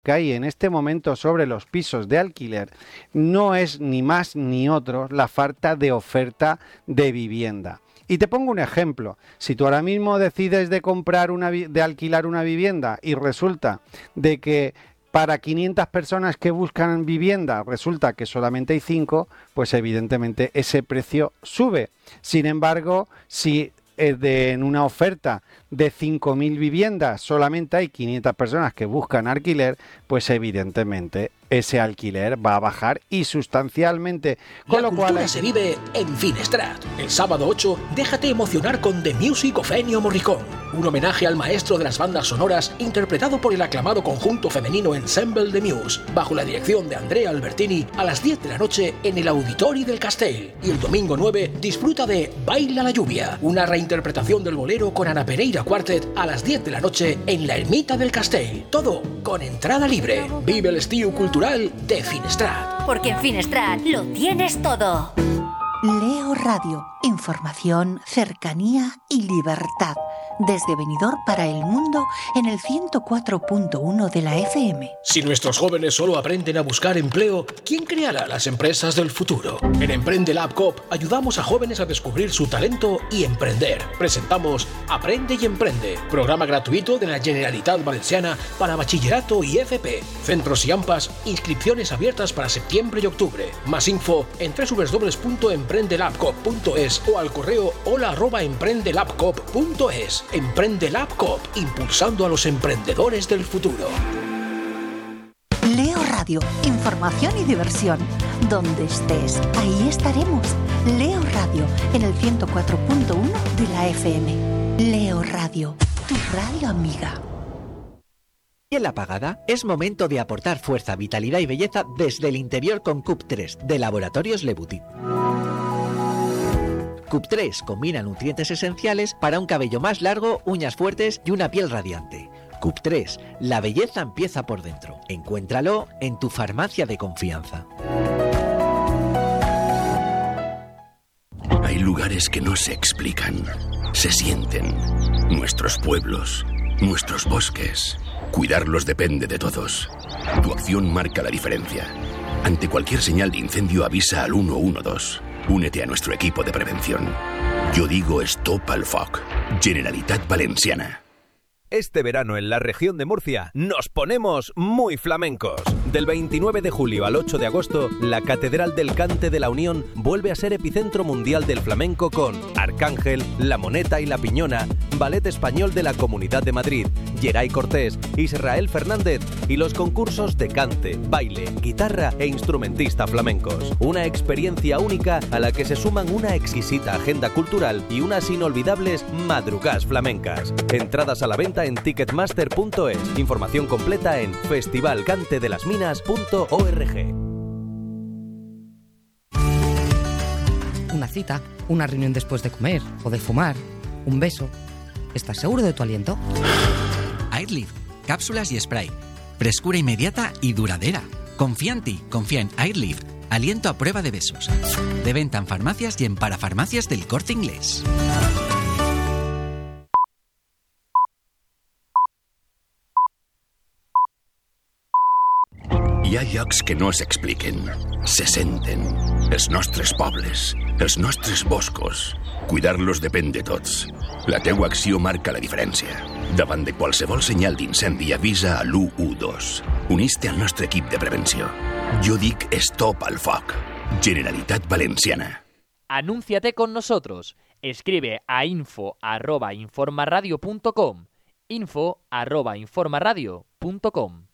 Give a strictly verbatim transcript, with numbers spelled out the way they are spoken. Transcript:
que hay en este momento sobre los pisos de alquiler no es ni más ni otro la falta de oferta de vivienda. Y te pongo un ejemplo. Si tú ahora mismo decides de comprar una de alquilar una vivienda y resulta de que para quinientas personas que buscan vivienda resulta que solamente hay cinco, pues evidentemente ese precio sube. Sin embargo, si de, en una oferta de cinco mil viviendas solamente hay quinientas personas que buscan alquiler, pues evidentemente ese alquiler va a bajar y sustancialmente. Con La lo cual hay... se vive en Finestrat. El sábado ocho, déjate emocionar con The Music of Ennio Morricone, un homenaje al maestro de las bandas sonoras interpretado por el aclamado conjunto femenino Ensemble The Muse, bajo la dirección de Andrea Albertini, a las diez de la noche en el Auditori del Castell. Y el domingo nueve disfruta de Baila la lluvia, una reinterpretación del bolero con Ana Pereira Quartet a las diez de la noche en la Ermita del Castell. Todo con entrada libre. Vive el estilo cultural de Finestrat. Porque en Finestrat lo tienes todo. Leo Radio. Información, cercanía y libertad. Desde Benidorm para el mundo en el ciento cuatro punto uno de la F M. Si nuestros jóvenes solo aprenden a buscar empleo, ¿quién creará las empresas del futuro? En Emprende Lab Coop ayudamos a jóvenes a descubrir su talento y emprender. Presentamos Aprende y Emprende, programa gratuito de la Generalitat Valenciana para bachillerato y F P. Centros y AMPAs, inscripciones abiertas para septiembre y octubre. Más info en doble u doble u doble u punto emprende lab coop punto es o al correo hola arroba emprende lab coop punto es. Emprende Lab Coop, impulsando a los emprendedores del futuro. Leo Radio, información y diversión. Donde estés, ahí estaremos. Leo Radio, en el ciento cuatro punto uno de la F M. Leo Radio, tu radio amiga. Y en la pagada es momento de aportar fuerza, vitalidad y belleza desde el interior con C U P tres de Laboratorios Le Boutit. C U P tres combina nutrientes esenciales para un cabello más largo, uñas fuertes y una piel radiante. C U P tres, la belleza empieza por dentro. Encuéntralo en tu farmacia de confianza. Hay lugares que no se explican, se sienten. Nuestros pueblos, nuestros bosques. Cuidarlos depende de todos. Tu acción marca la diferencia. Ante cualquier señal de incendio avisa al uno uno dos. Únete a nuestro equipo de prevención. Yo digo Stop al Foc. Generalitat Valenciana. Este verano en la región de Murcia nos ponemos muy flamencos. Del veintinueve de julio al ocho de agosto, la Catedral del Cante de la Unión vuelve a ser epicentro mundial del flamenco con Arcángel, La Moneta y La Piñona, Ballet Español de la Comunidad de Madrid, Geray Cortés, Israel Fernández y los concursos de cante, baile, guitarra e instrumentista flamencos. Una experiencia única a la que se suman una exquisita agenda cultural y unas inolvidables madrugadas flamencas. Entradas a la venta en ticketmaster punto es. Información completa en festival cante de las minas punto org. Una cita, una reunión después de comer o de fumar, un beso. ¿Estás seguro de tu aliento? Airlift, cápsulas y spray. Frescura inmediata y duradera. Confía en ti, confía en Airlift. Aliento a prueba de besos. De venta en farmacias y en parafarmacias del Corte Inglés. Hi ha llocs que no s'expliquen, se senten. Els nostres pobles, els nostres boscos. Cuidar-los depèn de tots. La teua acció marca la diferència. Davant de qualsevol senyal d'incendi avisa a l'u u dos. Uniste al nostre equip de prevenció. Jo dic Stop al Foc. Generalitat Valenciana. Anúnciate con nosotros. Escribe a info arroba informaradio punto com. info arroba informaradio punto com.